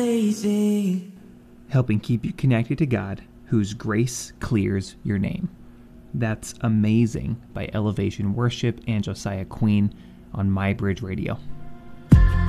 Helping keep you connected to God, whose grace clears your name. That's Amazing by Elevation Worship and Josiah Queen on My Bridge Radio.